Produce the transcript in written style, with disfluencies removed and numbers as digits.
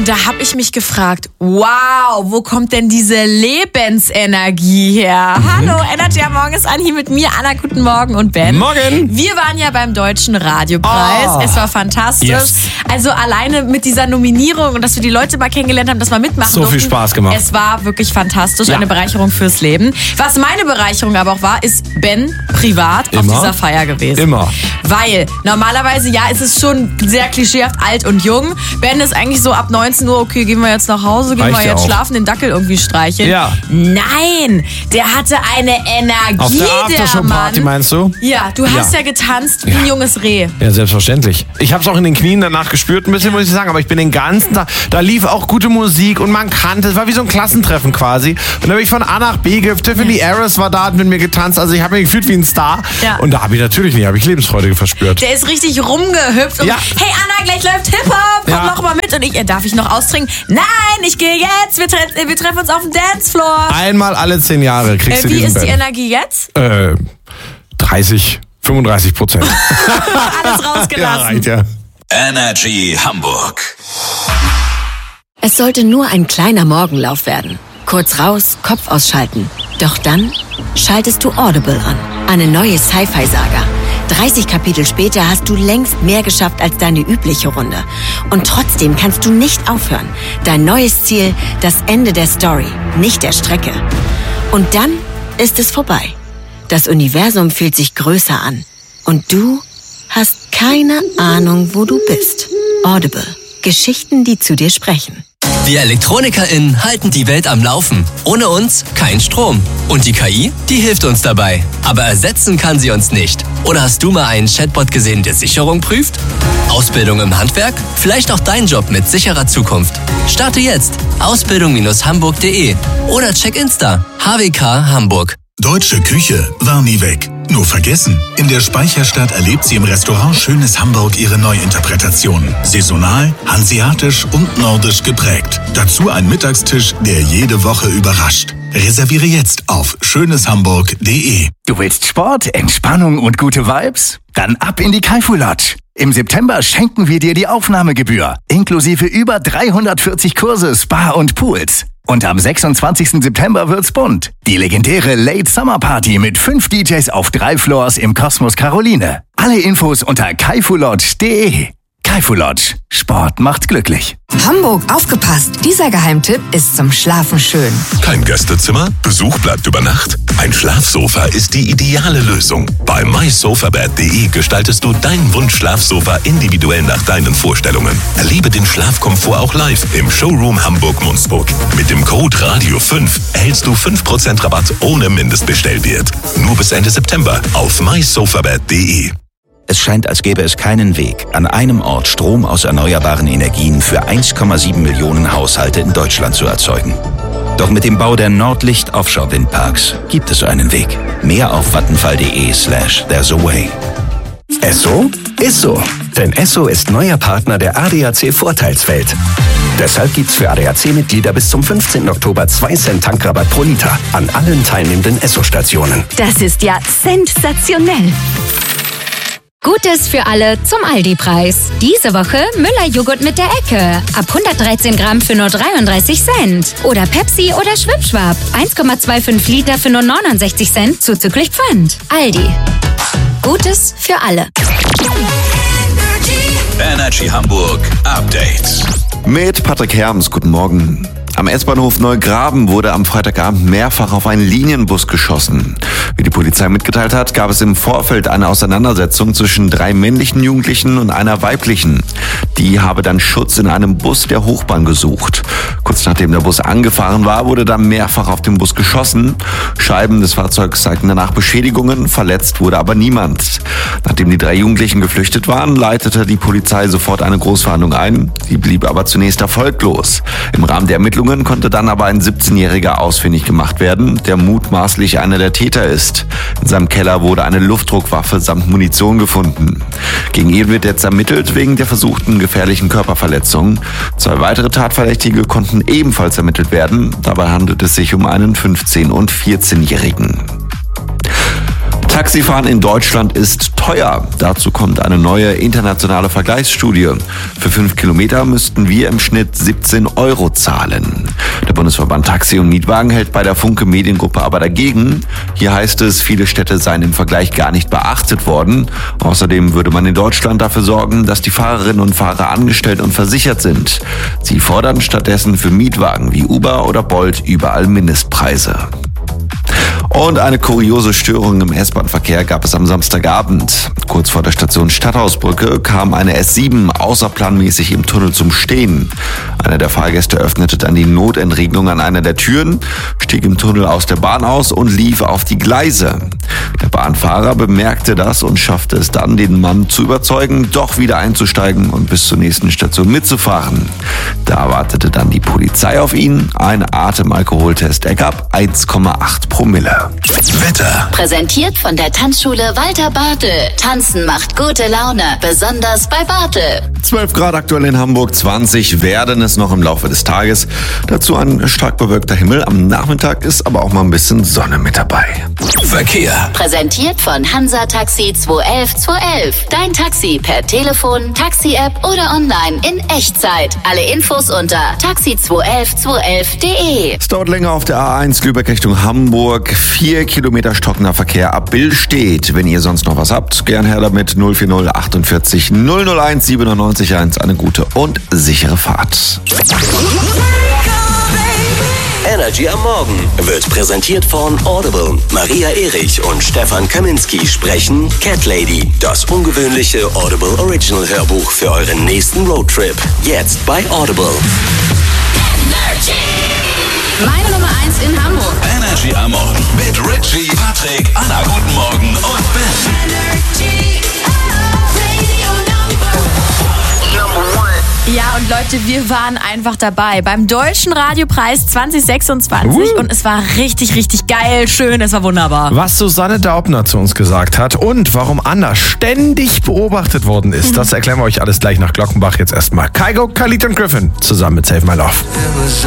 Und da habe ich mich gefragt, wow, wo kommt denn diese Lebensenergie her? Hallo, Energy am Morgen ist an, hier mit mir, Anna, guten Morgen und Ben. Morgen. Wir waren ja beim Deutschen Radiopreis. Es war fantastisch. Yes. Also alleine mit dieser Nominierung und dass wir die Leute mal kennengelernt haben, dass wir mitmachen So durften. viel Spaß gemacht. Es war wirklich fantastisch, Ja. eine Bereicherung fürs Leben. Was meine Bereicherung aber auch war, ist Ben privat auf Immer. dieser Feier gewesen. Immer. Weil normalerweise, ja, ist es schon sehr klischeehaft alt und jung. Ben ist eigentlich so ab 19 Uhr, okay, gehen wir jetzt nach Hause, gehen Reicht wir ja jetzt auch. schlafen, den Dackel irgendwie streicheln. Ja. Nein, der hatte eine Energie, Auf der der Aftershow-Party Mann. meinst du? Ja, du hast ja getanzt wie ein junges Reh. Ja, selbstverständlich. Ich habe es auch in den Knien danach gespürt, ein bisschen, muss ich sagen. Aber ich bin den ganzen Tag, da lief auch gute Musik und man kannte, es war wie so ein Klassentreffen quasi. Und da bin ich von A nach B gehüpft. Tiffany Harris war da, hat mit mir getanzt. Also ich habe mich gefühlt wie ein Star. Ja. Und da habe ich natürlich nicht, habe ich Lebensfreude verspürt. Der ist richtig rumgehüpft und Ja. hey Anna, gleich läuft Hip-Hop, komm Ja. noch mal mit. Und ich, darf ich noch austrinken? Nein, ich gehe jetzt, wir treffen uns auf dem Dancefloor. Einmal alle 10 Jahre kriegst du Wie diesen ist die Ben. Energie jetzt? 35%. Alles Ja, rausgelassen. reicht ja. Energy Hamburg. Es sollte nur ein kleiner Morgenlauf werden. Kurz raus, Kopf ausschalten. Doch dann schaltest du Audible an. Eine neue Sci-Fi-Saga. 30 Kapitel später hast du längst mehr geschafft als deine übliche Runde. Und trotzdem kannst du nicht aufhören. Dein neues Ziel, das Ende der Story, nicht der Strecke. Und dann ist es vorbei. Das Universum fühlt sich größer an. Und du hast keine Ahnung, wo du bist. Audible. Geschichten, die zu dir sprechen. Wir ElektronikerInnen halten die Welt am Laufen. Ohne uns kein Strom. Und die KI, die hilft uns dabei. Aber ersetzen kann sie uns nicht. Oder hast du mal einen Chatbot gesehen, der Sicherung prüft? Ausbildung im Handwerk? Vielleicht auch dein Job mit sicherer Zukunft. Starte jetzt. Ausbildung-hamburg.de oder check Insta. HWK Hamburg. Deutsche Küche war nie weg. Nur vergessen. In der Speicherstadt erlebt sie im Restaurant Schönes Hamburg ihre Neuinterpretation. Saisonal, hanseatisch und nordisch geprägt. Dazu ein Mittagstisch, der jede Woche überrascht. Reserviere jetzt auf schöneshamburg.de. Du willst Sport, Entspannung und gute Vibes? Dann ab in die Kaifu Lodge. Im September schenken wir dir die Aufnahmegebühr, inklusive über 340 Kurse, Spa und Pools. Und am 26. September wird's bunt. Die legendäre Late Summer Party mit 5 DJs auf 3 Floors im Kosmos Caroline. Alle Infos unter kaifulodge.de. Kaifu Lodge. Sport macht glücklich. Hamburg, aufgepasst! Dieser Geheimtipp ist zum Schlafen schön. Kein Gästezimmer? Besuch bleibt über Nacht? Ein Schlafsofa ist die ideale Lösung. Bei mysofabed.de gestaltest du dein Wunsch-Schlafsofa individuell nach deinen Vorstellungen. Erlebe den Schlafkomfort auch live im Showroom Hamburg-Munzburg. Mit dem Code RADIO5 erhältst du 5% Rabatt ohne Mindestbestellwert. Nur bis Ende September auf mysofabed.de. Es scheint, als gäbe es keinen Weg, an einem Ort Strom aus erneuerbaren Energien für 1,7 Millionen Haushalte in Deutschland zu erzeugen. Doch mit dem Bau der Nordlicht Offshore Windparks gibt es einen Weg. Mehr auf vattenfall.de/there's a way. Esso ist so. Denn Esso ist neuer Partner der ADAC Vorteilswelt. Deshalb gibt's für ADAC-Mitglieder bis zum 15. Oktober 2 Cent Tankrabatt pro Liter an allen teilnehmenden Esso-Stationen. Das ist ja sensationell. Gutes für alle zum Aldi-Preis. Diese Woche Müller-Joghurt mit der Ecke. Ab 113 Gramm für nur 33 Cent. Oder Pepsi oder Schwipschwap. 1,25 Liter für nur 69 Cent zuzüglich Pfand. Aldi. Gutes für alle. Energy Hamburg Update. Mit Patrick Herms, guten Morgen. Am S-Bahnhof Neugraben wurde am Freitagabend mehrfach auf einen Linienbus geschossen. Wie die Polizei mitgeteilt hat, gab es im Vorfeld eine Auseinandersetzung zwischen 3 männlichen Jugendlichen und einer weiblichen. Die habe dann Schutz in einem Bus der Hochbahn gesucht. Kurz nachdem der Bus angefahren war, wurde dann mehrfach auf den Bus geschossen. Scheiben des Fahrzeugs zeigten danach Beschädigungen, verletzt wurde aber niemand. Nachdem die 3 Jugendlichen geflüchtet waren, leitete die Polizei sofort eine Großverhandlung ein. Die blieb aber zunächst erfolglos. Im Rahmen der Ermittlungen konnte dann aber ein 17-Jähriger ausfindig gemacht werden, der mutmaßlich einer der Täter ist. In seinem Keller wurde eine Luftdruckwaffe samt Munition gefunden. Gegen ihn wird jetzt ermittelt wegen der versuchten gefährlichen Körperverletzung. 2 weitere Tatverdächtige konnten ebenfalls ermittelt werden. Dabei handelt es sich um einen 15- und 14-Jährigen. Taxifahren in Deutschland ist teuer. Dazu kommt eine neue internationale Vergleichsstudie. Für 5 Kilometer müssten wir im Schnitt 17 € zahlen. Der Bundesverband Taxi und Mietwagen hält bei der Funke Mediengruppe aber dagegen. Hier heißt es, viele Städte seien im Vergleich gar nicht beachtet worden. Außerdem würde man in Deutschland dafür sorgen, dass die Fahrerinnen und Fahrer angestellt und versichert sind. Sie fordern stattdessen für Mietwagen wie Uber oder Bolt überall Mindestpreise. Und eine kuriose Störung im S-Bahn-Verkehr gab es am Samstagabend. Kurz vor der Station Stadthausbrücke kam eine S7 außerplanmäßig im Tunnel zum Stehen. Einer der Fahrgäste öffnete dann die Notentriegelung an einer der Türen, stieg im Tunnel aus der Bahn aus und lief auf die Gleise. Der Bahnfahrer bemerkte das und schaffte es dann, den Mann zu überzeugen, doch wieder einzusteigen und bis zur nächsten Station mitzufahren. Da wartete dann die Polizei auf ihn. Ein Atemalkoholtest ergab 1,8 Promille. Wetter. Präsentiert von der Tanzschule Walter Bartel. Tanzen macht gute Laune, besonders bei Bartel. 12 Grad aktuell in Hamburg, 20 werden es noch im Laufe des Tages. Dazu ein stark bewölkter Himmel. Am Nachmittag ist aber auch mal ein bisschen Sonne mit dabei. Verkehr. Präsentiert von Hansa Taxi 211 211. Dein Taxi per Telefon, Taxi-App oder online in Echtzeit. Alle Infos unter taxi211 211.de. Es dauert länger auf der A1 Lübeck Richtung Hamburg. 4 Kilometer stockender Verkehr ab Billstedt. Wenn ihr sonst noch was habt, gern her damit. 040 48 001 97 1. Eine gute und sichere Fahrt. Energy am Morgen wird präsentiert von Audible. Maria Erich und Stefan Kaminski sprechen Cat Lady, das ungewöhnliche Audible Original Hörbuch für euren nächsten Roadtrip. Jetzt bei Audible. Meine Nummer 1 in Hamburg. Energy am Morgen mit Richie, Patrick, Anna, guten Morgen und Ben. Ja, und Leute, wir waren einfach dabei beim Deutschen Radiopreis 2026 und es war richtig, richtig geil, schön, es war wunderbar. Was Susanne Daubner zu uns gesagt hat und warum Anna ständig beobachtet worden ist, das erklären wir euch alles gleich nach Glockenbach. Jetzt erstmal Kygo, Khalid und Griffin zusammen mit Save My Love.